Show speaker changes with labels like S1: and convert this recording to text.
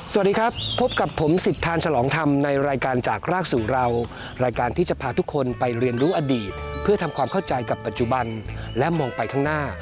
S1: สวัสดีครับพบกับผมสิทธานฉลองธรรมในรายการจากรากสู่เรารายการที่จะพาทุกคนไปเรียนรู้อดีตเพื่อทำความเข้าใจกับปัจจุบันและมองไปข้างหน้า